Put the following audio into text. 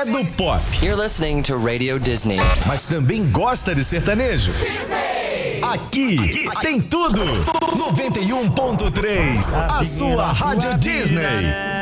do pop. You're listening to Radio Disney. Mas também gosta de sertanejo. Aqui tem tudo. 91.3, a sua Rádio Disney.